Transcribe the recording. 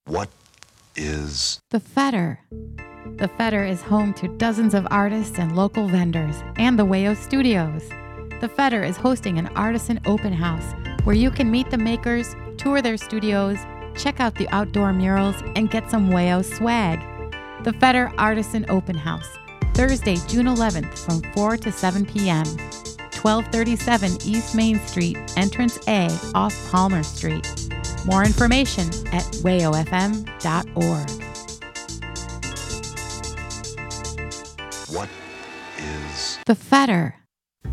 What is The Fetter. The Fetter is home to dozens of artists and local vendors and the Wayo Studios. The Fetter is hosting an artisan open house where you can meet the makers, tour their studios, check out the outdoor murals, and get some Wayo swag. The Fetter Artisan Open House, Thursday, June 11th from 4 to 7 p.m. 1237 East Main Street, Entrance A off Palmer Street. More information at wayofm.org. what is The Fetter.